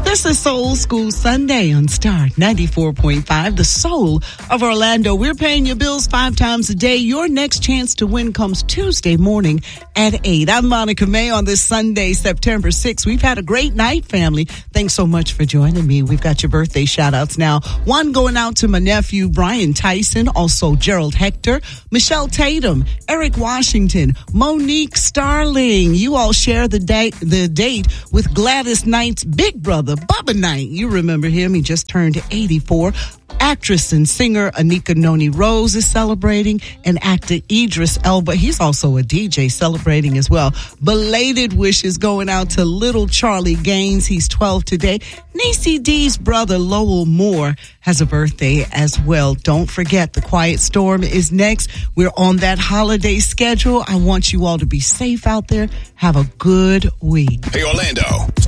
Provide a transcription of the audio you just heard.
This is Soul School Sunday on Star 94.5, the soul of Orlando. We're paying your bills 5 times a day. Your next chance to win comes Tuesday morning at 8. I'm Monica May on this Sunday, September 6th. We've had a great night, family. Thanks so much for joining me. We've got your birthday shout-outs now. One going out to my nephew, Brian Tyson, also Gerald Hector, Michelle Tatum, Eric Washington, Monique Starling. You all share the date with Gladys Knight's big brother, Bubba Knight. You remember him. He just turned 84. Actress and singer Anika Noni Rose is celebrating, and actor Idris Elba, he's also a DJ, celebrating as well. Belated wishes going out to little Charlie Gaines. He's 12 today. Niecy D's brother Lowell Moore has a birthday as well. Don't forget, The Quiet Storm is next. We're on that holiday schedule. I want you all to be safe out there. Have a good week. Hey, Orlando,